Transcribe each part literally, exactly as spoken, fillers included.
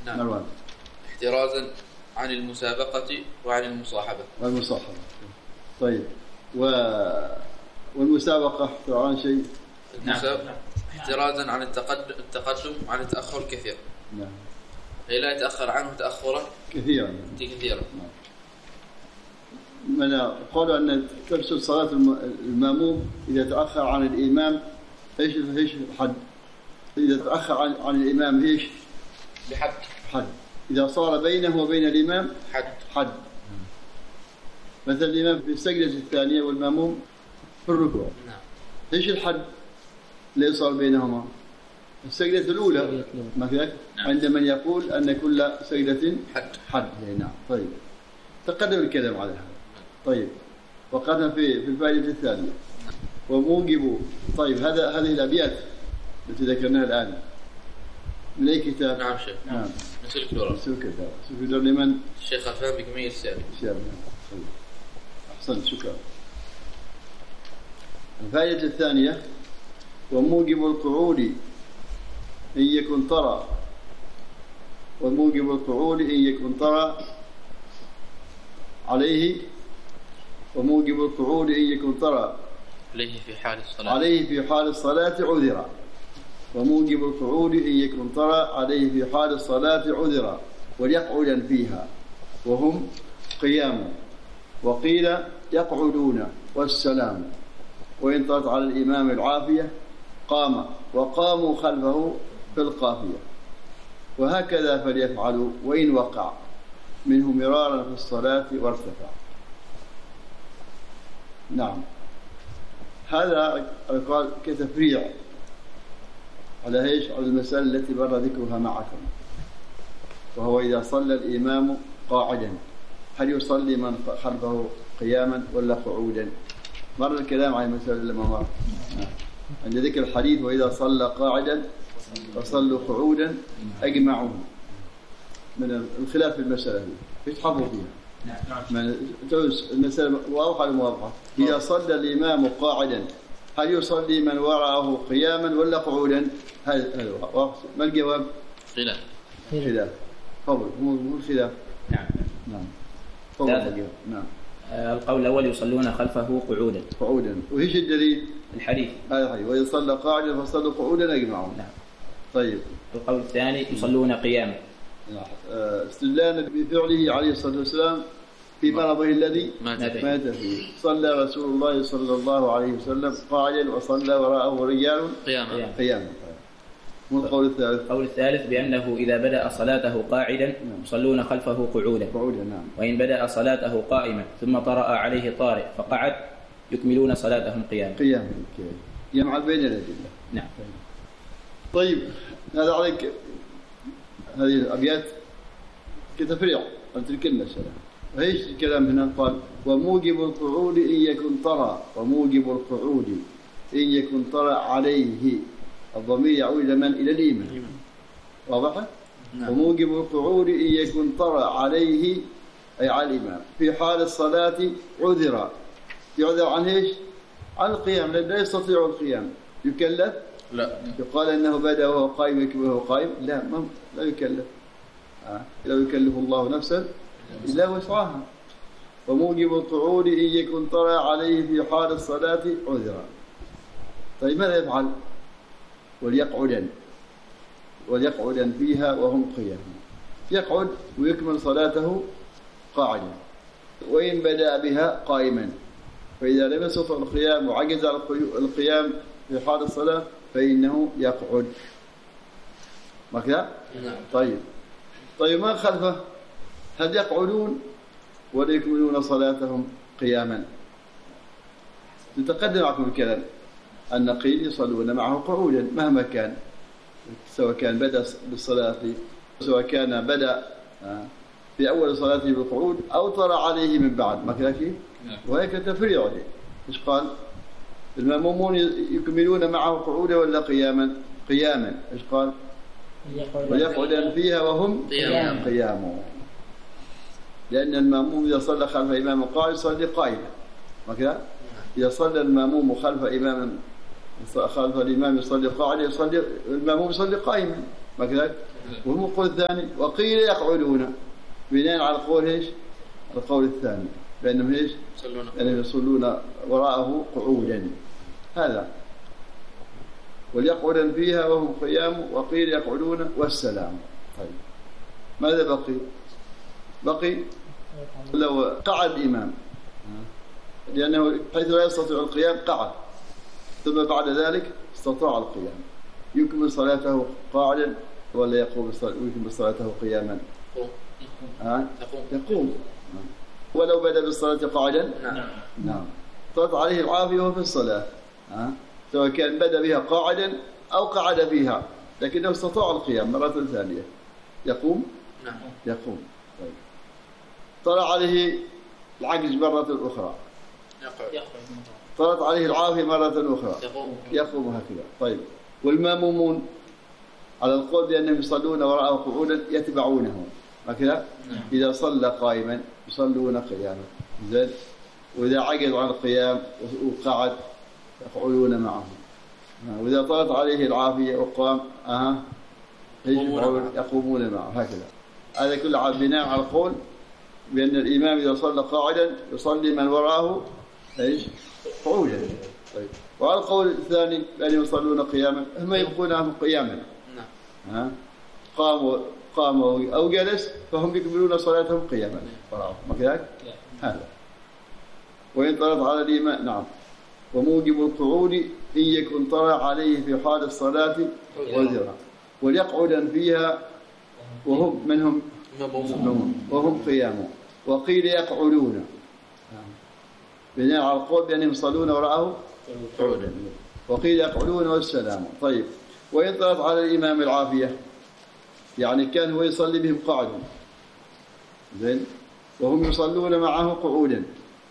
نعم. مروان. احترازا عن المسابقة وعن المصاحبة. والمصاحبة. طيب. و... والمسابقة احترازا شيء. المسابقة نعم. احترازا عن التقدم التقدم عن التأخر كثير. نعم. لا يتأخر عنه تأخرا كثيرا. كثيرا. نعم. من قالوا أن تفسد صلاة المأموم إذا تأخر عن الإمام إيش إيش حد؟ إذا تأخر عن عن الإمام إيش؟ بحد. حد. إذا صار بينه وبين الإمام حد. حد. مثل الإمام في السجدة الثانية والمأموم في الركوع. نعم. إيش الحد اللي صار بينهما؟ السجدة الأولى ما فيك؟ نعم. عند من يقول أن كل سجدة حد. حد. نعم. طيب. تقدم الكلام على هذا. طيب. وقدم في في الفائدة الثانية. وموجب. طيب هذا هذه الأبيات التي ذكرناها الآن من أي كتاب؟ نعم شيخ. نعم. من سلك الدورة. سلك الدورة. سلك الدورة لمن؟ الشيخ الفهم بكمية السابق. طيب. أحسنت شكرا. الفائدة الثانية وموجب القعود إن يكن ترى وموجب القعود إن يكن ترى عليه وموجب القعود إن يكن ترى عليه في حال الصلاة عليه في حال الصلاة عذرا وموجب القعود إن يكن ترى عليه في حال الصلاة عذرا وليقعدا فيها وهم قيام وقيل يقعدون والسلام وإن طرت على الإمام العافية قام وقاموا خلفه في القافية وهكذا فليفعلوا وإن وقع منه مرارا في الصلاة وارتفع. نعم. هذا قال كتفريع على ايش؟ على المسألة التي مر ذكرها معكم وهو إذا صلى الإمام قاعدا هل يصلي من خلفه قياما ولا قعودا؟ مر الكلام عن المسألة لما مر عند ذكر الحديث وإذا صلى قاعدا فصلوا قعودا أجمعوا من الخلاف في المسألة دي يتحفظوا فيها. نعم. المسألة واضحة المواضحة. إذا صلى الإمام قاعدا هل يصلي من وراءه قياما ولا قعودا؟ هذا ما الجواب؟ خلاف. خلاف. قول مو الخلاف. نعم. نعم. قول نعم. القول الأول يصلون خلفه قعودا. قعودا. وإيش الدليل؟ الحديث. هذا الحديث وإذا صلى قاعدا فصلوا قعودا أجمعون. نعم. طيب. القول الثاني يصلون قياما. استدلالا بفعله عليه الصلاة والسلام في مرضه الذي مات مات فيه. صلى رسول الله صلى الله عليه وسلم قاعدا وصلى وراءه رجال قياما. قياما. مو القول الثالث؟ القول الثالث بأنه إذا بدأ صلاته قاعدا يصلون خلفه قعودا. قعودا نعم. وإن بدأ صلاته قائما ثم طرأ عليه طارئ فقعد يكملون صلاتهم قياما. قياما. جمع بين الأدلة. نعم. طيب هذا عليك هذه الأبيات كتفريع عن تلك المسألة. ايش الكلام هنا؟ قال وموجب القعود إن يكن ترى وموجب القعود إن يكن ترى عليه الضمير يعود إلى من؟ إلى الإمام. واضح؟ نعم. وموجب القعود إن يكن ترى عليه أي على الإمام في حال الصلاة عذرا. يعذر عن ايش؟ عن القيام لأنه لا يستطيع القيام. يكلف؟ لا. يقال أنه بدأ وهو قائم يكبر وهو قائم؟ لا ما لا يكلف. آه. لا يكلف الله نفسا إلا وسعها. وموجب القعود إن يكن ترى عليه في حال الصلاة عذرا. طيب ماذا يفعل؟ وليقعدا وليقعدا فيها وهم قيام. يقعد ويكمل صلاته قاعدا وإن بدأ بها قائما فإذا لم يستطع القيام وعجز عن القيام في حال الصلاة فإنه يقعد. ما كذا؟ نعم. طيب طيب ما خلفه هل يقعدون ولا يكملون صلاتهم قياما؟ نتقدم معكم الكلام أن قيل يصلون معه قعودا مهما كان سواء كان بدأ بالصلاة سواء كان بدأ في أول صلاته بالقعود أو طرأ عليه من بعد. ما كذا كيف؟ وهيك تفريع عليه. إيش قال؟ المأمومون يكملون معه قعودا ولا قياما؟ قياما. إيش قال؟ ويقعدن فيها وهم قيام. قيام. لأن المأموم إذا صلى خلف إمام قائم يصلي قائما. ما كذا؟ إذا صلى المأموم خلف إمام خلف الإمام يصلي قاعدا يصلي المأموم يصلي قائما. ما كذلك؟ وهم القول الثاني وقيل يقعدون بناء على القول ايش؟ القول الثاني بأنهم ايش؟ بأنهم يصلون وراءه قعودا هذا وليقعدن فيها وهم قيام وقيل يقعدون والسلام. طيب ماذا بقي؟ بقي لو قعد الإمام لأنه حيث لا يستطيع القيام قعد ثم بعد ذلك استطاع القيام يكمل صلاته قاعدا ولا يقوم يكمل صلاته قياما؟ يقوم يقوم ولو بدأ بالصلاة قاعدا نعم نعم طلعت عليه العافية وهو في الصلاة ها سواء كان بدأ بها قاعدا أو قعد بها لكنه استطاع القيام مرة ثانية يقوم نعم يقوم. طيب طلع عليه العجز مرة أخرى يقعد طلعت عليه العافية مرة أخرى يقوم يقوم هكذا. طيب والمامومون على القول بأنهم يصلون وراءه قعودا يتبعونه هكذا إذا صلى قائما يصلون قياما زين وإذا عجز عن القيام وقعد يقعدون معه وإذا طلعت عليه العافية وقام أها يقومون معه هكذا. هذا كله بناء على القول بأن الإمام إذا صلى قاعدا يصلي من وراءه ايش؟ قعودا. طيب وعلى القول الثاني بأن يصلون قياما هم يبقونهم قياما ها قاموا قاموا أو جلس فهم يكملون صلاتهم قياما ما كذلك هذا. وإن طلعت على الإمام نعم وموجب القعود إن يكن طلع عليه في حال الصلاة وزرا وليقعدا فيها وهم منهم وهم قيام وقيل يقعدون بناء على القول بأنهم يصلون وراءه قعودا وقيل يقعدون والسلام. طيب وإن طلعت على الإمام العافية يعني كان هو يصلي بهم قعدا زين وهم يصلون معه قعودا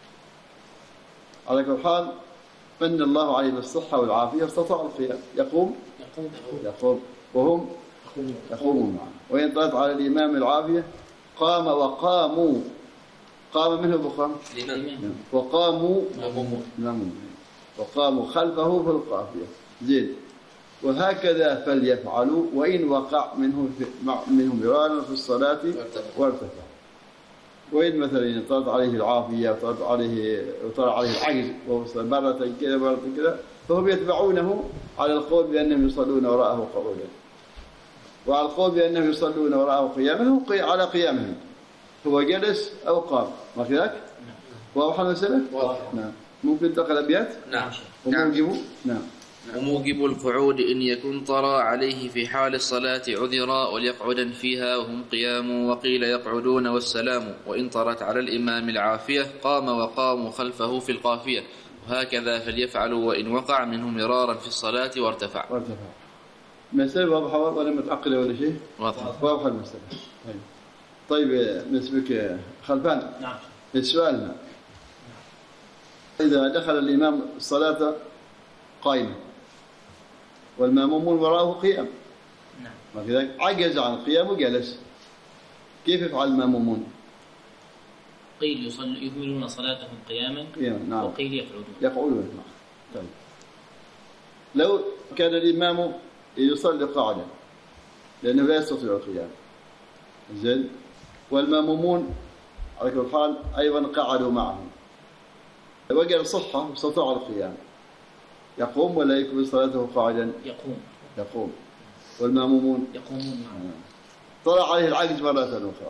على كل حال من الله عليه بالصحة والعافية استطاع القيام يقوم يقوم وهم يقومون معه. وإن طلعت على الإمام العافية قام وقاموا قام منه بقام وقاموا وقاموا خلفه في القافية زين وهكذا فليفعلوا وإن وقع منهم منهم مرارا في الصلاة وارتفع. وإن مثلا طلعت عليه العافية وطلعت عليه وطلع عليه العجز وهو مرة كذا مرة كذا فهم يتبعونه على القول بأنهم يصلون وراءه قعودا وعلى القول بأنهم يصلون وراءه قياما على قيامهم هو جلس أو قام ما كذلك؟ واضح المسألة؟ نعم. ممكن تقرأ أبيات؟ نعم. وموجب نعم وموجب القعود إن يكن طرى عليه في حال الصلاة عذرا وليقعدا فيها وهم قيام وقيل يقعدون والسلام. وإن طرت على الإمام العافية قام وقاموا خلفه في القافية وهكذا فليفعلوا وإن وقع منه مرارا في الصلاة وارتفع. وارتفع. مسألة واضحة ولا متعقلة ولا شيء؟ واضحة. واضحة المسألة. طيب. طيب بالنسبة خلفان. نعم. السؤال إذا دخل الإمام الصلاة قائمة والمامومون وراءه قيام نعم وكذلك عجز عن القيام وجلس كيف يفعل المامومون؟ قيل يصل يكملون صلاتهم قياما قيام نعم وقيل يقعدون يقعدون نعم. طيب لو كان الإمام يصلي قاعدا لأنه لا يستطيع القيام زين والمامومون على كل حال أيضا قعدوا معه وجد صحة واستطاع القيام يقوم ولا يكمل صلاته قاعدا؟ يقوم يقوم والمامومون يقومون معه طلع عليه العجز مرة أخرى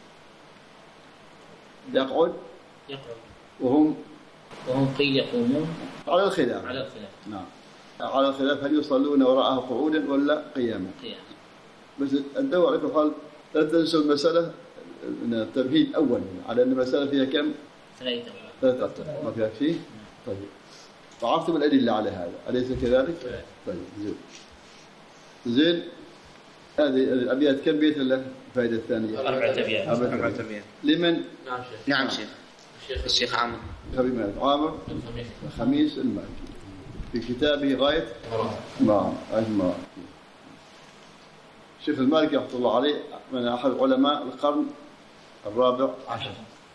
يقعد يقعد وهم وهم قيل يقومون على الخلاف على الخلاف نعم على الخلاف هل يصلون وراءه قعودا ولا قياما؟ قياما. بس الدواء على كل حال لا تنسوا المسألة التمهيد أول على أن المسألة فيها كم؟ ثلاثة ثلاثة أبطال ما فيها فيه؟ طيب وعرفتم الأدلة على هذا أليس كذلك؟ طيب زين زين هذه الأبيات كم بيت له الفائدة الثانية؟ أربعة أبيات أربعة أبيات. لمن؟ نعم شيخ. نعم شيخ. الشيخ عامر. خبيب مالك عامر الخميس المالكي في كتابه غاية مرام غاية مرام. الشيخ المالكي رحمة الله عليه من أحد علماء القرن الرابع عشر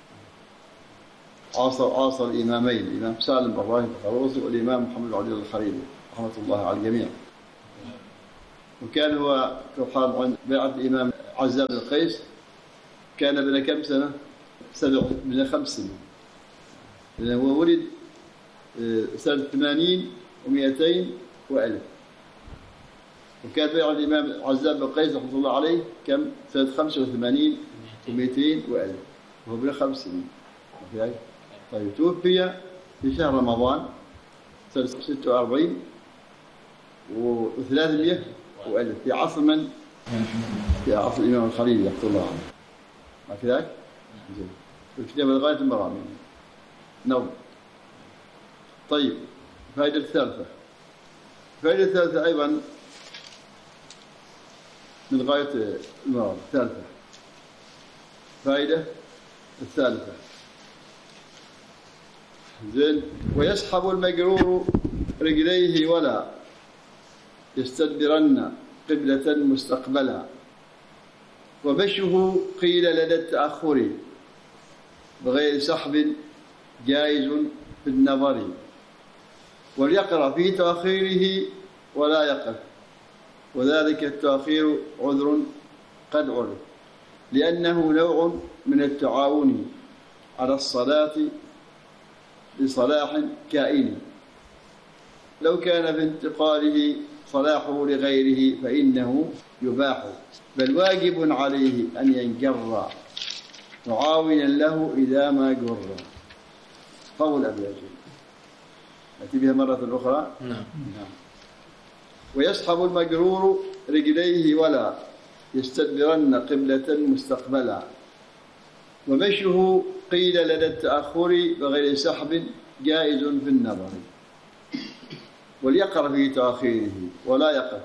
عاصر عاصر الإمامين الإمام سالم بن إبراهيم الخروصي والإمام محمد بن علي الخريبي رحمة الله على الجميع. وكان هو تقال عن بيعة الإمام عزاب بن قيس كان بين كم سنة؟ سبع من خمس سنين، لأنه هو ولد سنة ثمانين ومئتين وألف، وكان بيعة الإمام عزاب بن قيس رحمه الله عليه كم؟ سنة خمسة وثمانين ومئتين وألف، وهو بين خمس سنين. طيب توفي في شهر رمضان سنة ستة وأربعين وثلاثمائة وألف في عصر من؟ في عصر الإمام الخليل رحمه الله عليه. ما كذلك؟ زين. الكتاب لغاية المرامي. نوم. طيب الفائدة الثالثة. الفائدة الثالثة أيضا من غاية المرام. الثالثة. فائدة الثالثة. زين. ويسحب المجرور رجليه ولا يستدبرن قبلة مستقبلا، ومشه قيل لدى التأخر بغير سحب جائز في النظر، وليقرأ في تأخيره ولا يقف، وذلك التأخير عذر قد عرف، لأنه نوع من التعاون على الصلاة لصلاح كائن، لو كان في انتقاله صلاحه لغيره فإنه يباح، بل واجب عليه أن ينجر معاونا له إذا ما جر. قول أبيات نأتي بها مرة أخرى. نعم. ويسحب المجرور رجليه ولا يستدبرن قبلة مستقبلا، ومشه قيل لدى التأخر بغير سحب جائز في النظر، وليقر في تأخيره ولا يقف،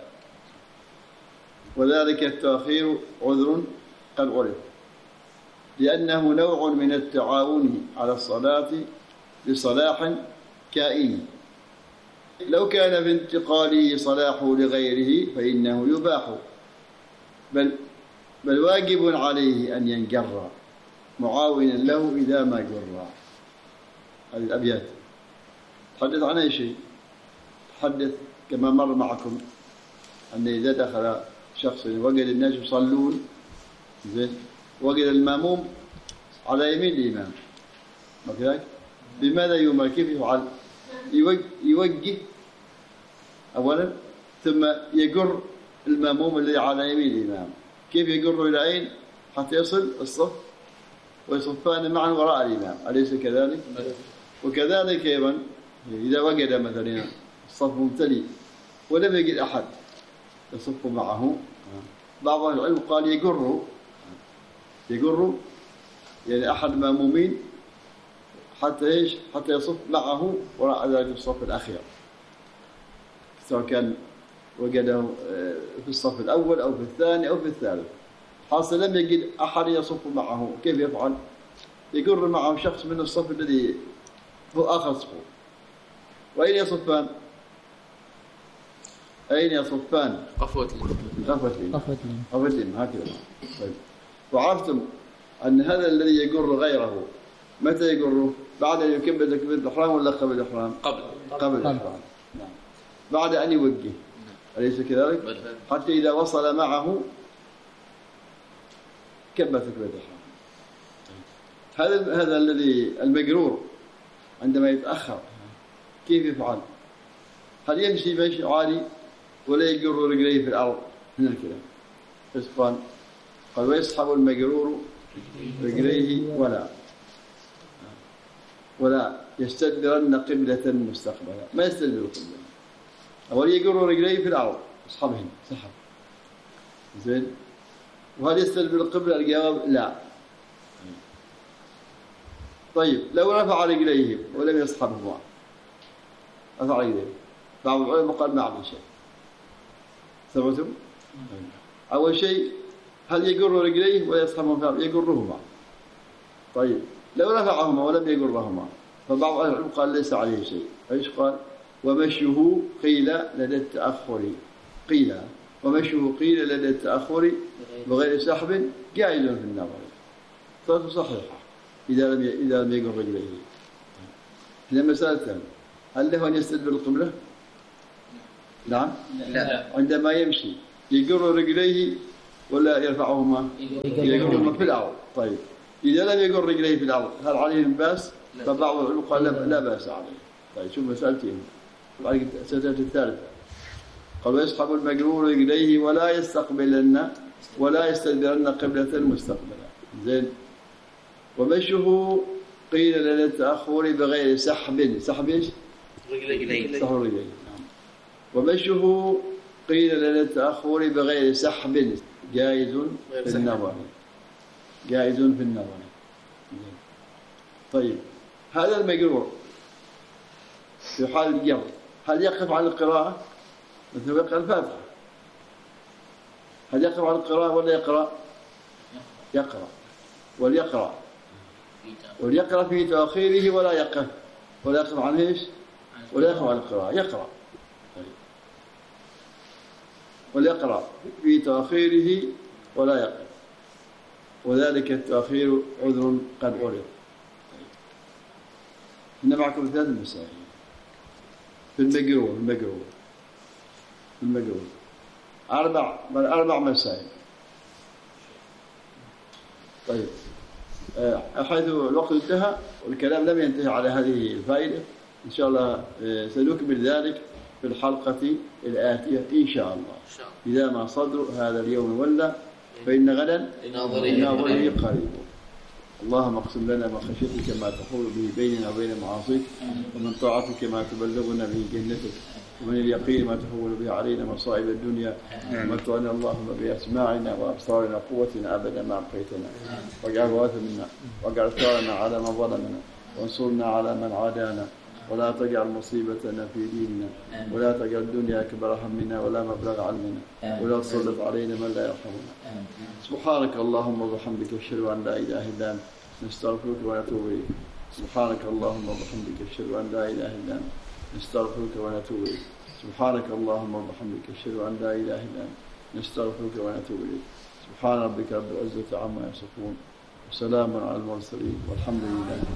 وذلك التأخير عذر قد عرف، لأنه نوع من التعاون على الصلاة لصلاح كائن، لو كان في انتقاله صلاحه لغيره فإنه يباح، بل, بل واجب عليه أن ينجر معاونا له إذا ما جر. هذه الأبيات تحدث عن أي شيء؟ تحدث كما مر معكم أن إذا دخل شخص وجد الناس يصلون زين وجد المأموم على يمين الإمام، ما كذلك؟ بماذا يؤمر؟ كيف يفعل؟ يوجه أولا ثم يجر المأموم الذي على يمين الإمام. كيف يجر إلى أين؟ حتى يصل الصف ويصفان معا وراء الإمام، أليس كذلك؟ وكذلك أيضا إذا وجد مثلا الصف ممتلئ ولم يجد أحد يصف معه، بعض أهل العلم قال يجر يجر يعني أحد المأمومين حتى إيش؟ حتى يصف معه وراء ذلك الصف الأخير، سواء كان وجده في الصف الأول أو في الثاني أو في الثالث، حاصل لم يجد أحد يصف معه، كيف يفعل؟ يجر معه شخص من الصف الذي هو آخر صفه. وأين يصفان؟ أين يصفان؟ قفوة قفوة قفوة هكذا. طيب. وعرفتم أن هذا الذي يجر غيره متى يجره؟ بعد أن يكمل تكبيرة الإحرام ولا قبل الإحرام؟ قبل قبل الإحرام. نعم. بعد أن يوجه، أليس كذلك؟ حتى إذا وصل معه كمل تكبيرة الإحرام. هذا هذا الذي المجرور عندما يتأخر كيف يفعل؟ هل يمشي مشي عالي ولا يجر رجليه في الأرض؟ من الكلام بس قال قال ويسحب المجرور رجليه ولا ولا يستدبرن قبلة مستقبلا، ما يستدبر القبلة، أول يجر رجليه في الأرض يسحبهن سحب زين. وهل يستدبر القبلة؟ الجواب لا. طيب لو رفع رجليه ولم يصحبهما، رفع رجليه، بعض العلماء قال ما عمل شيء. ثبتوا؟ أول شيء هل يجر رجليه ولا يصحبهما؟ يجرهما. طيب لو رفعهما ولم يجرهما فبعض أهل العلم قال ليس عليه شيء. ايش قال؟ ومشه قيل لدى التأخر، قيل ومشه قيل لدى التأخر بغير سحب جائز في النظر، صلاته صحيحة إذا لم إذا لم يجر رجليه. هنا مسألة ثانية، هل له أن يستدبر القبلة؟ نعم. لا. عندما يمشي يقر رجليه ولا يرفعهما؟ يقرهما في الأرض. طيب إذا لم يقر رجليه في الأرض هل عليه بأس؟ فبعض العلماء قال لا بأس عليه. طيب شوف مسألتين. المسألة الثالثة قال ويسحب المجرور رجليه ولا يستقبلن ولا يستدبرن قبلة مستقبلا. زين. ومشه قيل للتأخر بغير سحب. سحب ايش؟ رجليه. سحب رجليه. نعم. ومشه قيل للتأخر بغير سحب جائز في النظر. جائز في النظر. طيب هذا المجرور في حال الجر هل يقف على القراءة مثل يقرأ الفاتحة؟ هل يقف على القراءة ولا يقرأ؟ يقرأ. وليقرأ وليقرأ في تأخيره ولا يقف ولا يقف عن ايش؟ ولا يقف عن القراءة. يقرأ. طيب. وليقرأ في تأخيره ولا يقف وذلك التأخير عذر قد عرض. هنا معكم ثلاث مسائل في المجرور المجرور المجرور أربع بل أربع مسائل. طيب حيث الوقت انتهى والكلام لم ينتهي على هذه الفائدة إن شاء الله سنكمل ذلك في الحلقة الآتية إن شاء الله إذا ما صدر هذا اليوم ولا فإن غدا لناظره قريب. اللهم اقسم لنا من خشيتك ما تحول به بيننا وبين معاصيك ومن طاعتك ما تبلغنا به جنتك ومن اليقين ما تهون به علينا مصائب الدنيا ومتعنا اللهم بأسماعنا وأبصارنا قوتنا أبدا ما أبقيتنا واجعل وارثا منا واجعل ثارنا على من ظلمنا وانصرنا على من عادانا ولا تجعل مصيبتنا في ديننا ولا تجعل الدنيا أكبر همنا ولا مبلغ علمنا ولا تسلط علينا من لا يرحمنا. سبحانك اللهم وبحمدك أشهد أن لا إله إلا أنت نستغفرك ونتوب إليك. سبحانك اللهم وبحمدك أشهد أن لا إله إلا أنت نستغفرك ونتوب إليك. سبحانك اللهم وبحمدك أشهد أن لا إله إلا أنت نستغفرك ونتوب إليك. سبحان ربك رب العزة عما يصفون وسلام على المرسلين والحمد لله.